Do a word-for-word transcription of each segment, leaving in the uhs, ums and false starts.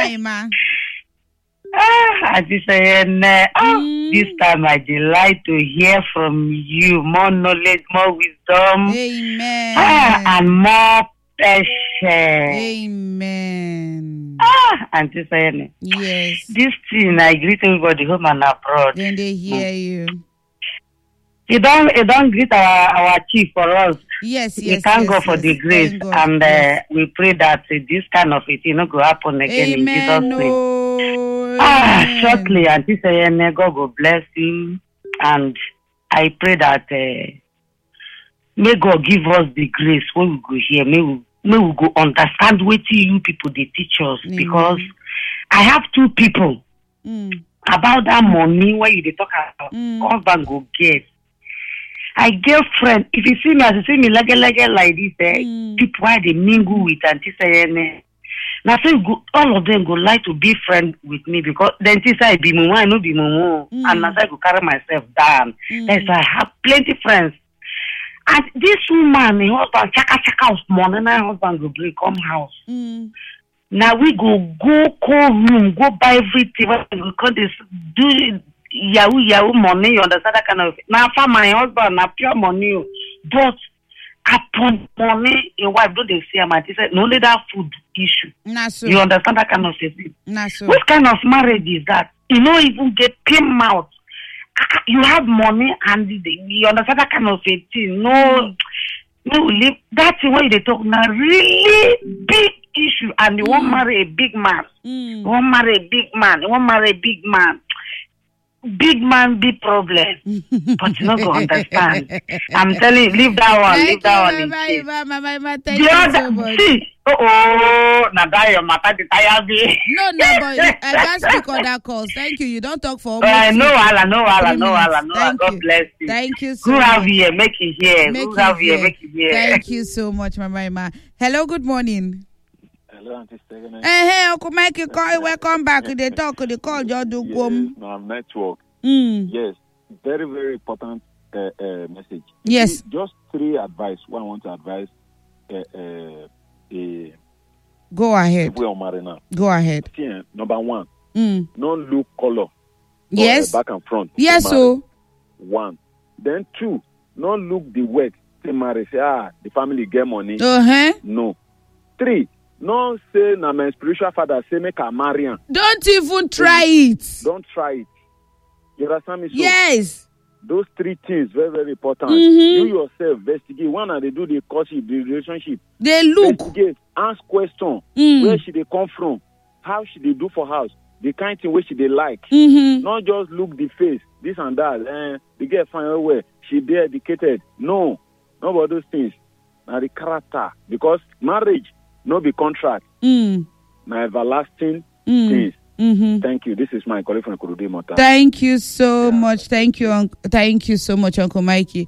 Mama. Ah, I just say, uh, oh, Mm. this time I delight to hear from you more knowledge, more wisdom, Amen. ah, and more patience. Amen. Ah, and just say, Yes. this thing I greet everybody home and abroad. Then they hear you. You don't, you don't greet our, our chief for us. Yes, We yes, thank yes, God for yes. the grace, Thank God. and uh, Yes. we pray that uh, this kind of it, you know, go happen again in Jesus' Amen. name. Oh, Ah, amen. shortly, Auntie Sayene, God will bless you, and I pray that uh, may God give us the grace when we go here, may we, may we go understand what you people they teach us, Amen. because I have two people Mm. about that money where you they talk about Mm. husband go get. I get friend. If you see me, as you see me, like like like this, eh, Mm. people why they mingle with Auntie Sayene. Now, so go, all of them go like to be friend with me, because then this I be mumu, I know be mumu, Mm. and as I go carry myself down. Mm. That's why I have plenty friends. And this woman, my husband, chaka chaka of money, my husband go bring come house. Mm. Now we go go call room, go buy everything. We call this do yahoo yahoo money. You understand that kind of? Now for my husband, na pure money, but upon money, a wife do they see him? I said no only that food issue. Nah, so. You understand that kind of thing? Nah, so. What kind of marriage is that? You don't even get came out. You have money and you understand that kind of a thing. No, no, live that thing where they talk now really big issue, and you won't marry a big man. Mm. You won't marry a big man. You won't marry a big man. Big man, big problem. But you not gonna understand. I'm telling you, leave that one, Thank leave that you, one in Mama, peace. Mama, Mama, thank The you other, so much. see, oh, oh, now that your matter the tire me. No, no, but I can't speak on that calls. Thank you. You don't talk for almost Uh, no, two- Allah, no, Allah, three no, minutes. Allah, no, Allah. Thank God you. bless you. Thank you so Who have much. here, make it here. Make Who it have here, here. make it here. Thank you so much, Mama Emma. Hello, good morning. Hello, Auntie Stephanie. Hey, hey, Uncle Mike, you call, welcome back. They talk, they call, just do Yes, gum. no, network. Mm. Yes, very, very important uh, uh, message. Yes. Just three advice. One I want to advise uh, uh, a Go ahead. people on Marina. Go ahead. See, eh, number one, Mm. don't look color. Yes. Or, uh, back and front. Yes, to marry. so. One. Then two, don't look the wealth. Say marry. Say ah, the family get money. Uh-huh. No. Three, no say na my spiritual father say make I marry am. Don't even try it. Don't try it. You understand me? So Yes. those three things very, very important. Mhm. You yourself investigate. One, and they do the courtship, the relationship. They look. Investigate, ask question. Mm. Where should they come from? How should they do for house? The kind thing where should they like? Mm-hmm. Not just look the face, this and that. Eh, the girl fine everywhere. She be educated. No, not about those things. Now the character, because marriage no be contract. Mm. Now everlasting Mm. things. Mm-hmm. Thank you. This is my colleague from Kurudu Mota. Thank you so much. Thank you, unc- thank you so much, Uncle Mikey.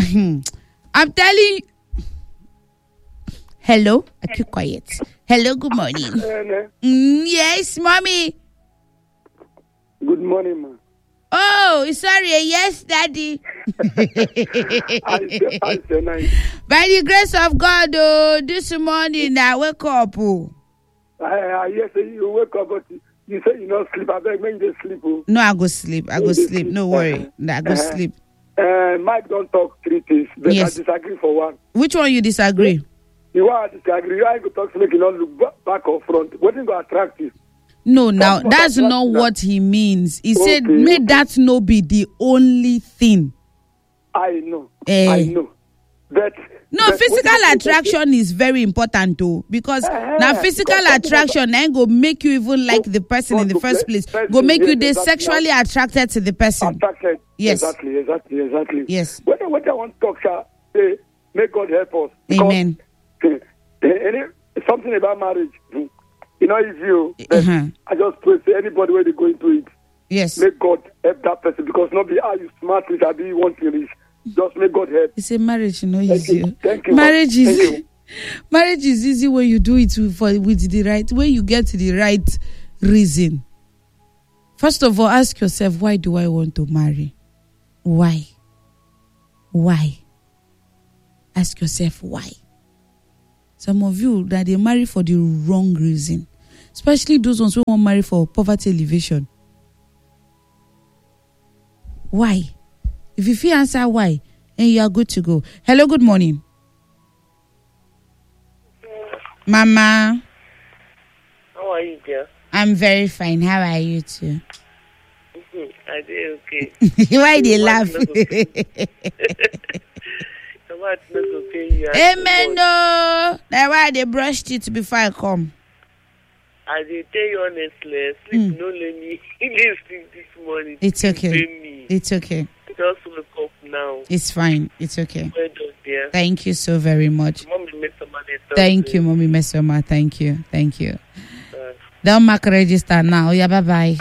I'm telling you. Hello? I keep quiet. Hello, good morning. Mm, yes, mommy. Good morning, ma. Oh, sorry. Yes, daddy. I say, I say nice. By the grace of God, oh, this morning I wake up. Oh. I, I yes, you wake up, but you say you not sleep. I beg, when you sleep. Oh. No, I go sleep. I go sleep. No worry. I go Uh-huh. sleep. Uh, Mike don't talk three things, but Yes. I disagree for one. Which one you disagree? You want to disagree? I go talk to make you not look ba- back or front. What is going to attract you? No, now Come on, that's that's not not- what he means. He said, Okay, may okay. that no be the only thing. I know. Eh. I know. But No, but physical what is- attraction is very important too, because Eh, now physical because- attraction then go make you even like the person in the go first play- place. person, Go make you yes, they exactly. sexually attracted to the person. Attracted. Yes. Exactly, exactly, exactly. Yes. What, I- what I want to talk, sir, say, may God help us. Because, Amen. eh, any, something about marriage, hmm, you know, if you, but Uh-huh. I just pray, say, anybody where they go into it, Yes. may God help that person, because not be how you smart with, I be want to reach. Just may God help. It's a marriage, you know, Thank easy. you. Thank you. Marriage Thank is you. marriage is easy when you do it with, for, with the right, when you get the right reason. First of all, ask yourself, why do I want to marry? Why? Why? Ask yourself why. Some of you that they marry for the wrong reason. Especially those ones who want marry for poverty elevation. Why? If you feel answer why, and you are good to go. Hello, good morning. Mama. How are you, dear? I'm very fine. How are you too? I did okay. Why they laugh? Amen. No. That's why they brushed it before I come. I did tell you honestly, sleep mm. no let me sleep this morning. It's okay. It's okay. Just wake up now. It's fine. It's okay. Well done, dear. Thank you so very much. Mommy Mesoma. Thank you, Mommy Mesoma. Thank you. Thank you. Uh, Don't mark register now. Yeah, bye bye.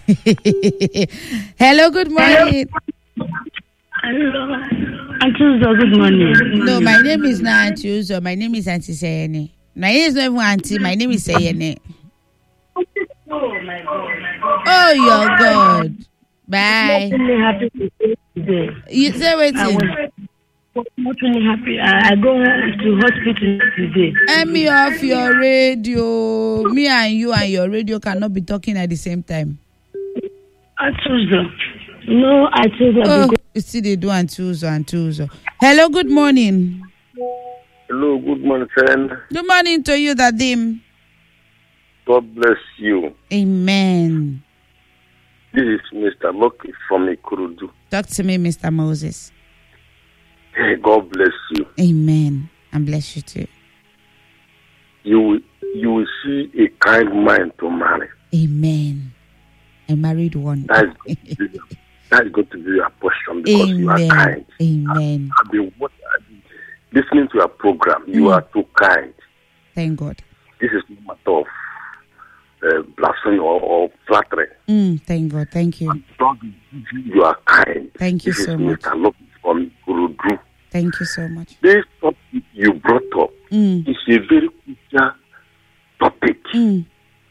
Hello, good morning. Hello. Auntie Uzo, good morning. No, my name is not Auntie Uzo. My name is Auntie Sayene. My name is not even Auntie. My name is Sayene. Oh, my God. Oh, your God. Bye. I'm really happy to see you today. You say waiting. I was not really happy. I, I go to hospital today. Let me off your radio. Me and you and your radio cannot be talking at the same time. Auntie Uzo. No, I told her. Oh, you see they do Auntie Uzo and Uzo. Hello, good morning. Hello, good morning, friend. Good morning to you, Dadim. God bless you. Amen. This is Mister Loki from Ikurudu. Talk to me, Mister Moses. Hey, God bless you. Amen. And bless you too. You will, you will see a kind man to marry. Amen. I married one. That's going to be, that's going to be your portion because Amen. You are kind. Amen. I've been, what, I've been listening to your program. You mm. are too kind. Thank God. This is no matter of uh, blasphemy or, or flattery. Mm, thank God. Thank you. You are kind. Thank you this so is much. Mister Loki from Ikurudu. Thank you so much. This topic you brought up mm. is a very crucial topic. Mm.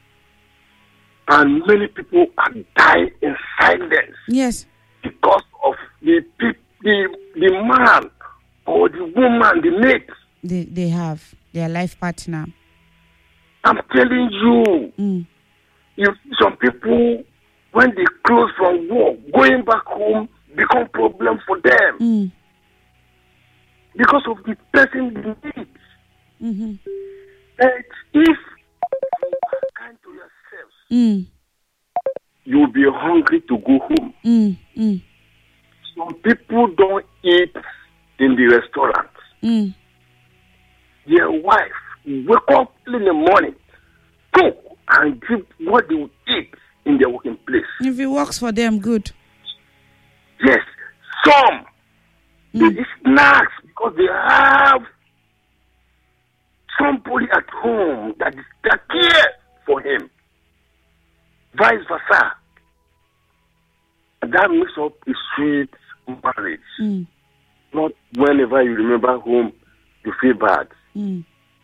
And many people are dying in silence. Yes. Because of the the, the man or the woman, the mate. They, they have their life partner. I'm telling you, mm. if some people, when they close from work, going back home become problem for them. Mm. Because of the person they need. Mm-hmm. And if you are kind to yourselves, mm. you'll be hungry to go home. Mm. Mm. Some people don't eat in the restaurant. Mm. Their wife wake up in the morning, cook, and give what they will eat in their working place. If it works for them, good. Yes, some mm. they eat snacks because they have somebody at home that is that care for him. Vice versa. And that makes up a sweet marriage. Mm. Not whenever you remember home, you feel bad. Mm.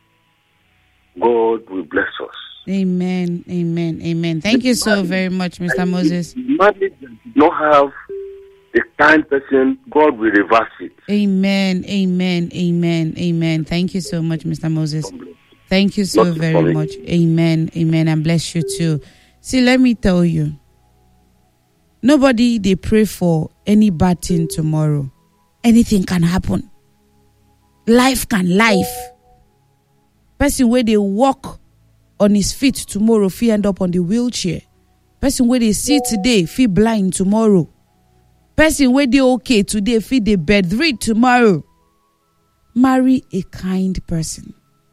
God will bless us. Amen. Amen. Amen. Thank you so very much, Mister Moses. Marriage that did not have a kind person, God will reverse it. Amen. Amen. Amen. Amen. Thank you so much, Mister Moses. Thank you so Not very much. Amen. Amen. And bless you too. See, let me tell you. Nobody they pray for any bad thing tomorrow. Anything can happen. Life can life. Person where they walk on his feet tomorrow, feel end up on the wheelchair. Person where they see today, feel blind tomorrow. Person where they okay today, feel they bedridden tomorrow. Marry a kind person.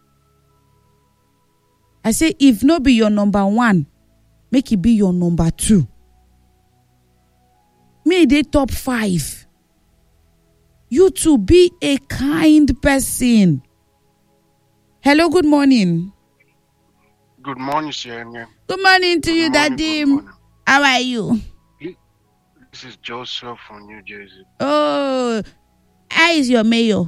I say, if no be your number one, make it be your number two. May they top five. You to be a kind person. Hello, good morning. Good morning, Shania. Good morning to Good you, morning, Daddy. good morning. How are you? This is Joseph from New Jersey. Oh, how is your mayor?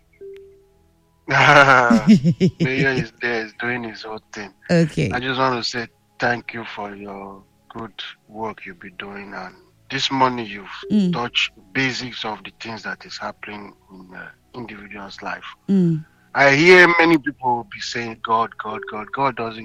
Mayor is there, is doing his own thing. Okay. I just want to say thank you for your good work you've been doing. And this morning you've Mm. touched basics of the things that is happening in the individual's life. Mm. I hear many people be saying, God, God, God. God doesn't give a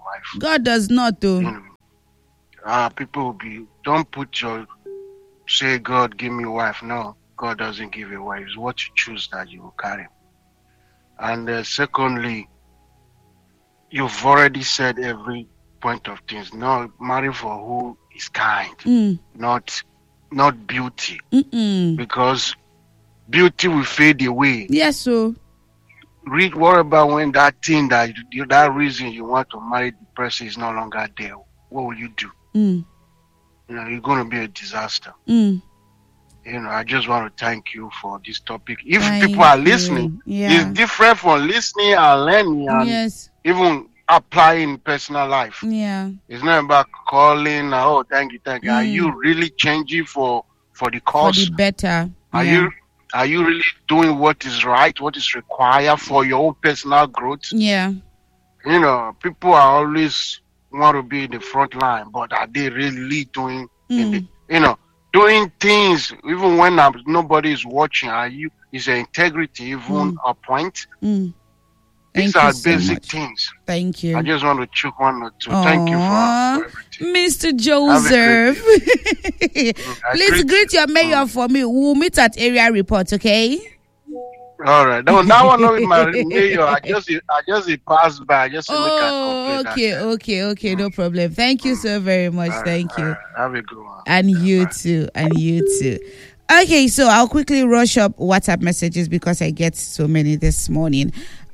wife. God does not, though. You know, uh, people will be, don't put your, say, God, give me a wife. No, God doesn't give you a wife. It's what you choose that you will carry. And uh, secondly, you've already said every point of things. No, marry for who is kind, Mm. not not beauty. Mm-mm. Because beauty will fade away. Yes, so. Read, what about when that thing, that you, that reason you want to marry the person is no longer there? What will you do? Mm. You know, you're going to be a disaster. Mm. You know, I just want to thank you for this topic. If Thank people are you. listening, Yeah. it's different from listening and learning and Yes. even applying in personal life. Yeah. It's not about calling, oh, thank you, thank you. Are Mm. you really changing for, for the For cause? the better. Are yeah. you are you really doing what is right, what is required for your own personal growth? Yeah. You know, people are always want to be in the front line, but are they really doing, in the, Mm. you know, doing things even when um, nobody is watching? Are you, is your integrity even Mm. a point? Mm. These Thank are you so basic much. things. Thank you. I just want to choke one or two. Thank you Aw, for, for everything. Mister Have a Joseph. great I Please greet greet you. your mayor for me. We'll meet at area report, okay? All right. No, that one not with my mayor. I just I just passed by. I just make a Oh, complaint. okay, okay, okay. No problem. Thank you so very much. All right, Thank all you. right. Have a good one. And Yeah, you bye. too. And you too. Okay, so I'll quickly rush up WhatsApp messages because I get so many this morning.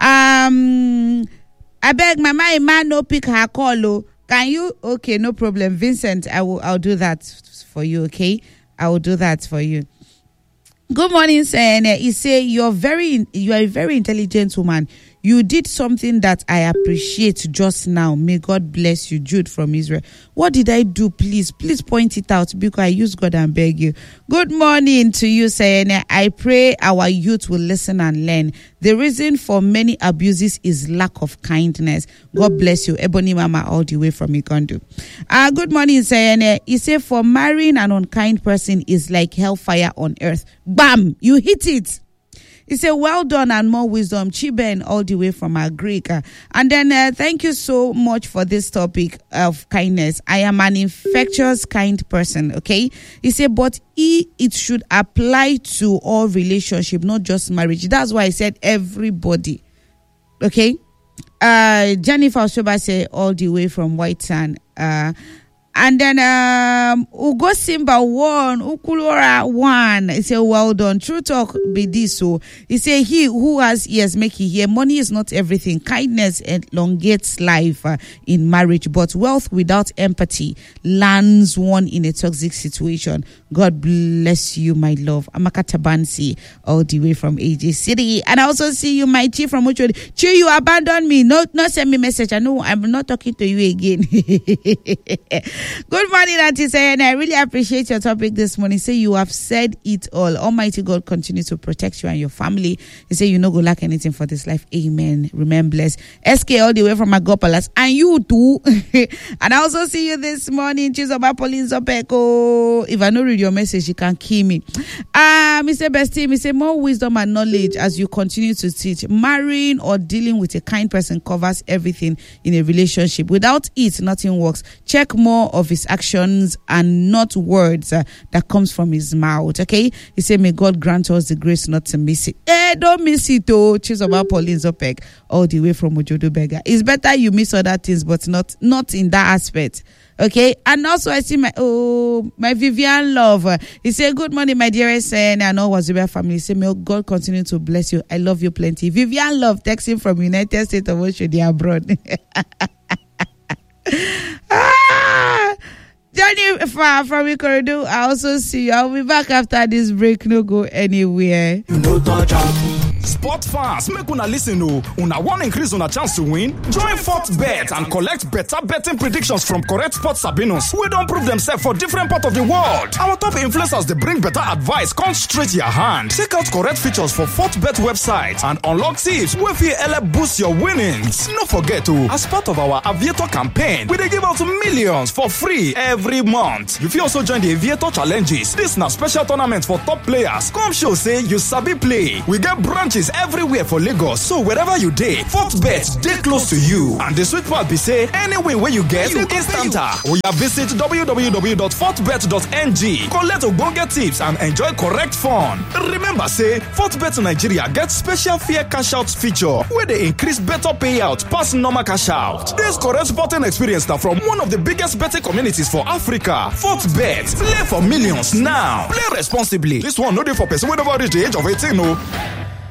Um, I beg my man, man no pick her call. Oh. Can you? Okay, no problem. Vincent, I will. I'll do that for you. Okay, I will do that for you. Good morning, Sene. He say you're very, you are a very intelligent woman. You did something that I appreciate just now. May God bless you, Jude from Israel. What did I do? Please, please point it out because I use God and beg you. Good morning to you, Sene. I pray our youth will listen and learn. The reason for many abuses is lack of kindness. God bless you, Ebony Mama, all the way from Igondo. Uh, good morning, Sene. He say for marrying an unkind person is like hellfire on earth. Bam! You hit it. He said, well done and more wisdom. Chiben all the way from Agrika. And then uh, thank you so much for this topic of kindness. I am an infectious, kind person, okay? He said, but he, it should apply to all relationship, not just marriage. That's why I said everybody, okay? Uh, Jennifer Oshoba said all the way from White Sand. Uh, And then um Ugo Simba one, Ukulora one. He said, well done. True talk be this. So he said, he who has ears make he hear. Money is not everything. Kindness elongates life uh, in marriage, but wealth without empathy lands one in a toxic situation. God bless you, my love. Amaka Tabansi, all the way from A J City. And I also see you, my chief from Uchodi. Chi, you abandoned me. No, not send me message. I know I'm not talking to you again. Good morning, Auntie Say, and I really appreciate your topic this morning. Say you have said it all. Almighty God continue to protect you and your family. He say you no go lack anything for this life. Amen. Remain blessed. S K all the way from Agopalas. And you too. And I also see you this morning. Chizoba Pauline Zopeko. If I don't read your message, you can kill me. Uh, Mister Bestie, Mister more wisdom and knowledge as you continue to teach. Marrying or dealing with a kind person covers everything in a relationship. Without it, nothing works. Check more of his actions and not words uh, that comes from his mouth. Okay, he said, may God grant us the grace not to miss it. Eh, don't miss it. Oh, Chizoba Pauline Zopek, all the way from Ojodo Bega. It's better you miss other things, but not not in that aspect. Okay, and also I see my oh my Vivian love. He said, good morning, my dearest son, and all Wazubia family. He said, may God continue to bless you. I love you plenty. Vivian love, texting from United States of Oceania abroad. Ah, Johnny from, from Ikorodu, I also see you. I'll be back after this break. No go anywhere. No touch out. Sport fans, make una listen o. Una wan increase una chance to win? Join FortBet and collect better betting predictions from correct sports sabinos wey don prove themselves for different parts of the world. Our top influencers dey bring better advice come straight your hand. Check out correct features for FortBet website and unlock tips wey fit help boost your winnings. No forget o, as part of our Aviator campaign, we dey give out millions for free every month. You fit also join the Aviator challenges. This na special tournament for top players. Come show say you sabi play. We get branches branches everywhere for Lagos. So wherever you dey, Fortbet dey close to you. And the sweet part be say, any win wey you get, you instant am. Oya visit w w w dot fortbet dot n g, collect ogbonge tips and enjoy correct fun. Remember say, Fortbet Nigeria get special fair cash out feature wey dey increase better payout pass normal cash out. This correct sporting experience na from one of the biggest betting communities for Africa. Fortbet, play for millions now. Play responsibly. This one no dey for person wey never reach the age of eighteen o.